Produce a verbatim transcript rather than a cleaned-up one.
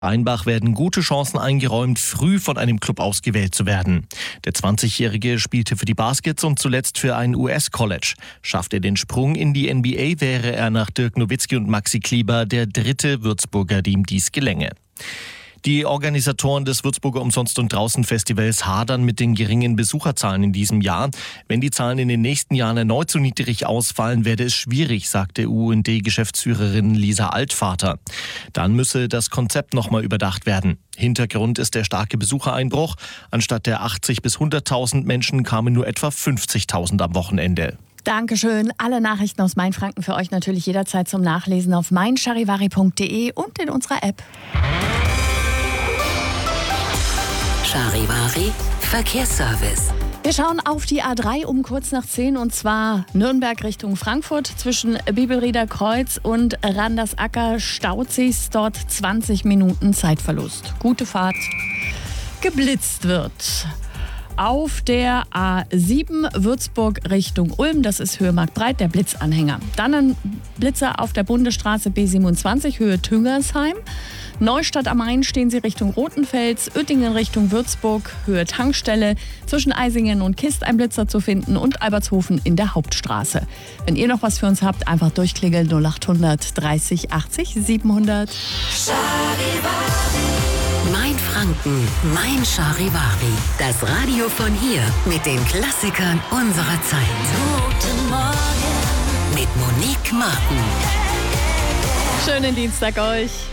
Rheinbach werden gute Chancen eingeräumt, früh von einem Club ausgewählt zu werden. Der zwanzigjährige spielte für die Baskets und zuletzt für ein U S-College. Schafft er den Sprung in die N B A, wäre er nach Dirk Nowitzki und Maxi Kleber der dritte Würzburger, dem dies gelänge. Die Organisatoren des Würzburger Umsonst- und Draußen-Festivals hadern mit den geringen Besucherzahlen in diesem Jahr. Wenn die Zahlen in den nächsten Jahren erneut so niedrig ausfallen, werde es schwierig, sagte U und D-Geschäftsführerin Lisa Altvater. Dann müsse das Konzept nochmal überdacht werden. Hintergrund ist der starke Besuchereinbruch. Anstatt der achtzig bis hunderttausend Menschen kamen nur etwa fünfzigtausend am Wochenende. Dankeschön. Alle Nachrichten aus Mainfranken für euch natürlich jederzeit zum Nachlesen auf mein charivari punkt de und in unserer App. Charivari Verkehrsservice. Wir schauen auf die A drei um kurz nach zehn und zwar Nürnberg Richtung Frankfurt. Zwischen Bibelrieder Kreuz und Randersacker staut sich's dort zwanzig Minuten Zeitverlust. Gute Fahrt. Geblitzt wird auf der A sieben Würzburg Richtung Ulm, das ist Höhe Marktbreit, der Blitzanhänger. Dann ein Blitzer auf der Bundesstraße B siebenundzwanzig, Höhe Tüngersheim. Neustadt am Main stehen Sie Richtung Rotenfels, Uettingen Richtung Würzburg, Höhe Tankstelle, zwischen Eisingen und Kist ein Blitzer zu finden und Albertshofen in der Hauptstraße. Wenn ihr noch was für uns habt, einfach durchklingeln null achthundert dreißig achtzig siebenhundert. Mainfranken, mein Charivari. Das Radio von hier mit den Klassikern unserer Zeit. Guten Morgen mit Monique Martin. Schönen Dienstag euch.